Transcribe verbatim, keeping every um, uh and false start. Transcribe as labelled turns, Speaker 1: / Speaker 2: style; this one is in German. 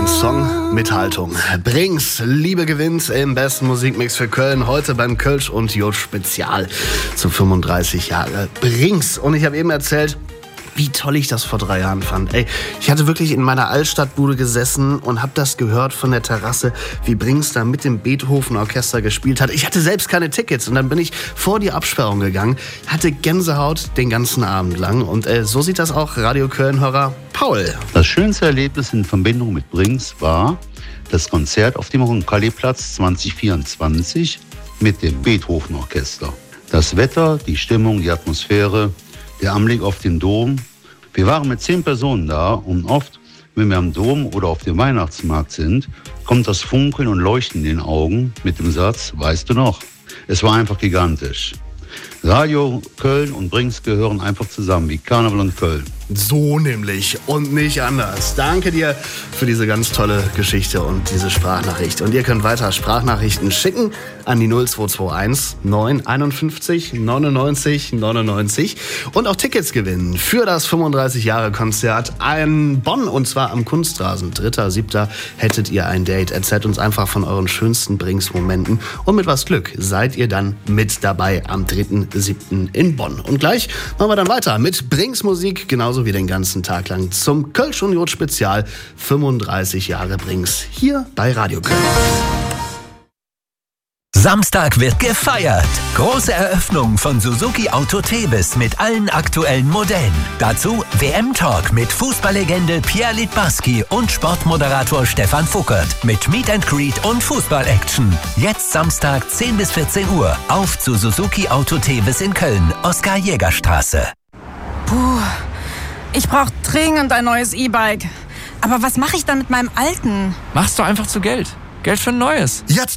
Speaker 1: Ein Song mit Haltung. Brings, Liebe gewinnt im besten Musikmix für Köln. Heute beim Kölsch und Jod Spezial zu fünfunddreißig Jahre Brings. Und ich habe eben erzählt, wie toll ich das vor drei Jahren fand. Ey, ich hatte wirklich in meiner Altstadtbude gesessen und habe das gehört von der Terrasse, wie Brings da mit dem Beethoven-Orchester gespielt hat. Ich hatte selbst keine Tickets und dann bin ich vor die Absperrung gegangen, hatte Gänsehaut den ganzen Abend lang. Und äh, so sieht das auch Radio Köln-Hörer Paul.
Speaker 2: Das schönste Erlebnis in Verbindung mit Brings war das Konzert auf dem Roncalli-Platz zwanzig vierundzwanzig mit dem Beethoven-Orchester. Das Wetter, die Stimmung, die Atmosphäre, der Anblick auf den Dom. Wir waren mit zehn Personen da und oft, wenn wir am Dom oder auf dem Weihnachtsmarkt sind, kommt das Funkeln und Leuchten in den Augen mit dem Satz, weißt du noch? Es war einfach gigantisch. Radio Köln und Brings gehören einfach zusammen wie Karneval und Köln.
Speaker 1: So nämlich und nicht anders. Danke dir für diese ganz tolle Geschichte und diese Sprachnachricht. Und ihr könnt weiter Sprachnachrichten schicken an die null zwei zwei eins neun einundfünfzig neunundneunzig neunundneunzig und auch Tickets gewinnen für das fünfunddreißig Jahre Konzert in Bonn und zwar am Kunstrasen. dritter siebter hättet ihr ein Date. Erzählt uns einfach von euren schönsten Brings-Momenten und mit was Glück seid ihr dann mit dabei am dritten siebten in Bonn. Und gleich machen wir dann weiter mit Brings-Musik, genauso wie den ganzen Tag lang zum Kölsch und Jod Spezial fünfunddreißig Jahre Brings hier bei Radio Köln.
Speaker 3: Samstag wird gefeiert. Große Eröffnung von Suzuki Auto Tebis mit allen aktuellen Modellen. Dazu W M-Talk mit Fußballlegende Pierre Littbarski und Sportmoderator Stefan Fuckert mit Meet and Greet und Fußball-Action. Jetzt Samstag zehn bis vierzehn Uhr auf zu Suzuki Auto Tebis in Köln, Oskar-Jäger-Straße.
Speaker 4: Puh, ich brauche dringend ein neues E-Bike. Aber was mache ich dann mit meinem alten?
Speaker 5: Machst du einfach zu Geld. Geld für ein neues.
Speaker 1: Jetzt